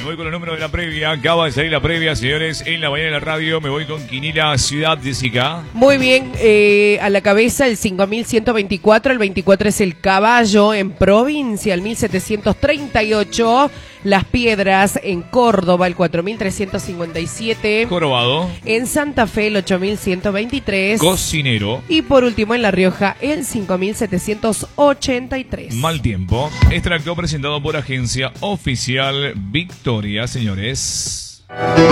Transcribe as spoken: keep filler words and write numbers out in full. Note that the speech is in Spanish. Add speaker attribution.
Speaker 1: voy con el número de la previa. Acaba de salir la previa, señores. En la mañana de la radio me voy con Quinila Ciudad, Jessica.
Speaker 2: Muy bien, eh, a la cabeza el cinco mil ciento veinticuatro, el veinticuatro es el Caballo en provincia, el mil setecientos treinta y ocho. Las Piedras en Córdoba, el cuatro mil trescientos cincuenta y siete.
Speaker 1: Jorobado.
Speaker 2: En Santa Fe, el ocho mil ciento veintitrés.
Speaker 1: Cocinero.
Speaker 2: Y por último, en La Rioja, el cinco mil setecientos ochenta y tres.
Speaker 1: Mal tiempo. Extracto presentado por Agencia Oficial Victoria, señores.